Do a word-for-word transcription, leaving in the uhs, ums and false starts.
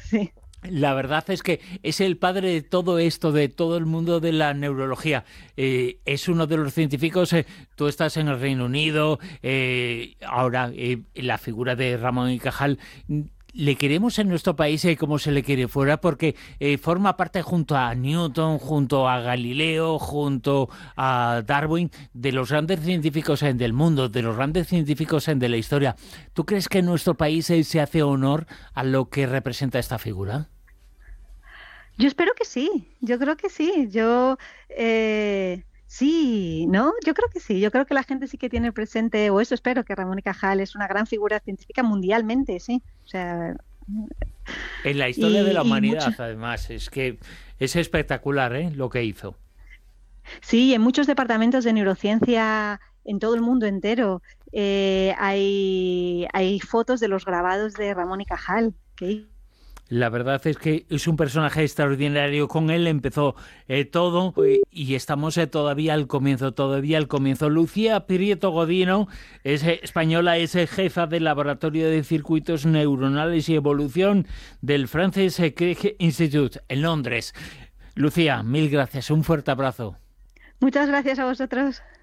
sí. La verdad es que es el padre de todo esto, de todo el mundo de la neurología. Eh, es uno de los científicos, eh, tú estás en el Reino Unido, eh, ahora eh, la figura de Ramón y Cajal, mm, le queremos en nuestro país eh, como se le quiere fuera, porque eh, forma parte junto a Newton, junto a Galileo, junto a Darwin, de los grandes científicos eh, del mundo, de los grandes científicos eh, de la historia. ¿Tú crees que en nuestro país eh, se hace honor a lo que representa esta figura? Yo espero que sí, yo creo que sí, yo eh, sí, ¿no? Yo creo que sí, yo creo que la gente sí que tiene presente, o eso espero, que Ramón y Cajal es una gran figura científica mundialmente, sí. O sea, En la historia de y, la y mucho, humanidad, además, es que es espectacular, ¿eh?, lo que hizo. sí, en muchos departamentos de neurociencia en todo el mundo entero eh, hay, hay fotos de los grabados de Ramón y Cajal. Que La verdad es que es un personaje extraordinario. Con él empezó eh, todo eh, y estamos eh, todavía al comienzo, todavía al comienzo. Lucía Prieto Godino es eh, española, es eh, jefa del Laboratorio de Circuitos Neuronales y Evolución del Francis Crick Institute en Londres. Lucía, mil gracias, un fuerte abrazo. muchas gracias a vosotros.